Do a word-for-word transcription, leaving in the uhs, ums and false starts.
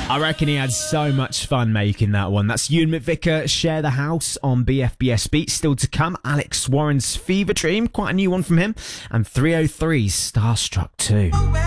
I reckon he had so much fun making that one. That's Ewan McVicker, Share the House on B F B S Beat. Still to come, Alex Warren's Fever Dream, quite a new one from him, and three oh three's Starstruck too.